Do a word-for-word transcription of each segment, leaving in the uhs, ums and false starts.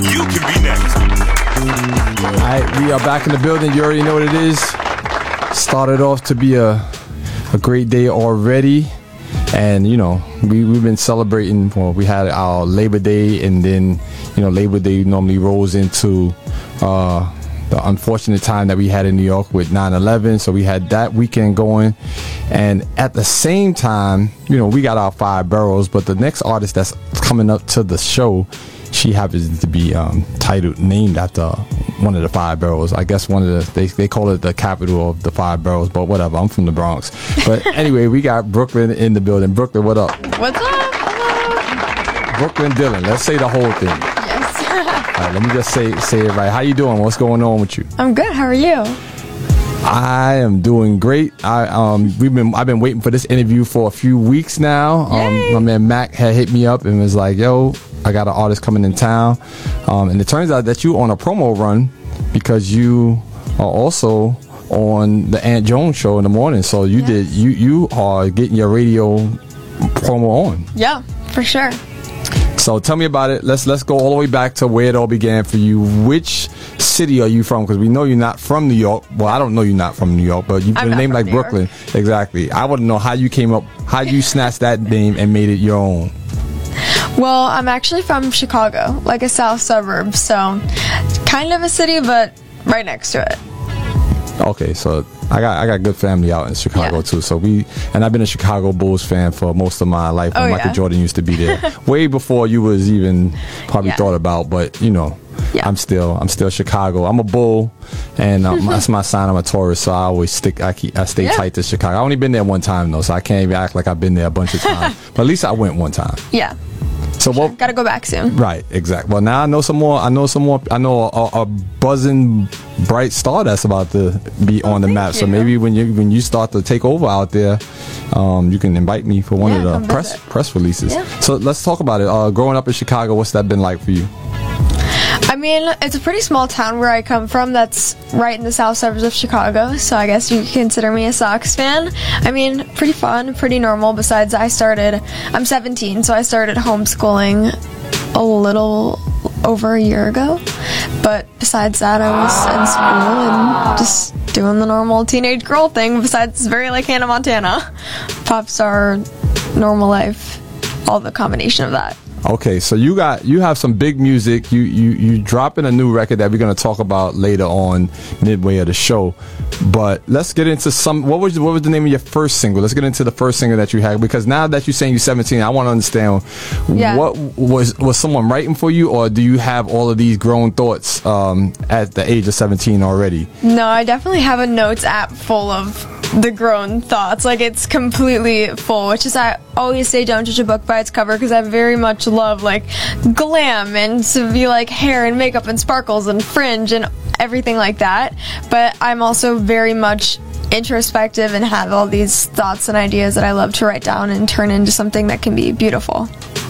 You can be next. All right, we are back in the building. You already know what it is. Started off to be a a great day already. And, you know, we, we've been celebrating. Well, we had our Labor Day, and then, you know, Labor Day normally rolls into uh, the unfortunate time that we had in New York with nine eleven. So we had that weekend going. And at the same time, you know, we got our five boroughs. But the next artist that's coming up to the show, she happens to be um, titled, named after one of the five boroughs. I guess one of the, they, they call it the capital of the five boroughs, but whatever. I'm from the Bronx. But anyway, we got Brooklyn in the building. Brooklyn, what up? What's up? Hello. Brooklyn Dillon. Let's say the whole thing. Yes. All right, let me just say say it right. How you doing? What's going on with you? I'm good. How are you? I am doing great. I um we've been I've been waiting for this interview for a few weeks now. Yay. Um, my man Mac had hit me up and was like, "Yo, I got an artist coming in town," um, and it turns out that you on a promo run because you are also on the Aunt Jones show in the morning. So you Yes. did you you are getting your radio promo on. Yeah, for sure. So tell me about it. Let's let's go all the way back to where it all began for you. Which city are you from? Because we know you're not from New York. Well, I don't know you're not from New York, but you've I'm been not named from like New Brooklyn. York. Exactly. I want to know how you came up, how you snatched that name and made it your own. Well, I'm actually from Chicago, like a south suburb, so kind of a city, but right next to it. Okay, so I got I got good family out in Chicago Yeah. too. So we and I've been a Chicago Bulls fan for most of my life. When Oh, Michael yeah. Jordan used to be there, way before you was even probably Yeah. thought about. But you know, Yeah. I'm still I'm still Chicago. I'm a Bull, and um, that's my sign. I'm a Taurus, so I always stick. I keep I stay Yeah. tight to Chicago. I only been there one time though, so I can't even act like I've been there a bunch of times. But at least I went one time. Yeah, So what? gotta go back soon. Right, exactly. Well, now I know some more. I know some more. I know a, a buzzing bright star that's about to be on the thank map. So you. maybe when you when you start to take over out there, um, you can invite me for one Yeah, of come the press visit. press releases. Yeah. So let's talk about it. Uh, growing up in Chicago, what's that been like for you? I mean, it's a pretty small town where I come from that's right in the south suburbs of Chicago, so I guess you could consider me a Sox fan. I mean, pretty fun, pretty normal. Besides, I started, I'm seventeen, so I started homeschooling a little over a year ago. But besides that, I was in school and just doing the normal teenage girl thing. Besides, it's very like Hannah Montana. Pop star, normal life, all the combination of that. Okay, so you got you have some big music. You you you dropping a new record that we're gonna talk about later on midway of the show. But let's get into some. What was what was the name of your first single? Let's get into the first single that you had, because now that you're saying you're seventeen, I want to understand Yeah. what was was someone writing for you, or do you have all of these grown thoughts um, at the age of seventeen already? No, I definitely have a notes app full of the grown thoughts. Like, it's completely full, which is I always say don't judge a book by its cover, because I very much love like glam and to be like hair and makeup and sparkles and fringe and everything like that. But I'm also very much introspective and have all these thoughts and ideas that I love to write down and turn into something that can be beautiful.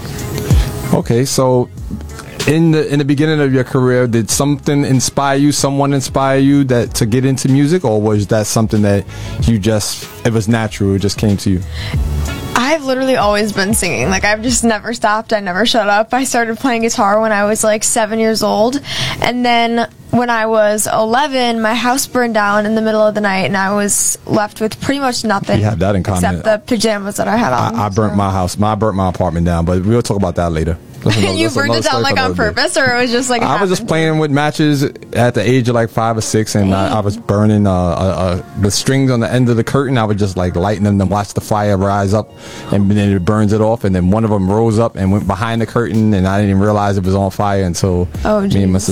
Okay, so in the in the beginning of your career, did something inspire you, someone inspire you that to get into music, or was that something that you just, it was natural, it just came to you? I've literally always been singing. Like, I've just never stopped. I never shut up. I started playing guitar when I was like seven years old. And then when I was eleven, my house burned down in the middle of the night, and I was left with pretty much nothing. We have that in common. Except the pajamas that I had on. I, I burnt so. my house. My, I burnt my apartment down, but we'll talk about that later. That's another- You that's burned another it down story like for on another day. purpose, or it was just like it I was just happened? playing with matches at the age of like five or six, and I, I was burning uh, uh, uh, the strings on the end of the curtain. I would just like lighten them to watch the fire rise up, and then it burns it off. And then one of them rose up and went behind the curtain, and I didn't even realize it was on fire until Oh, me and my geez.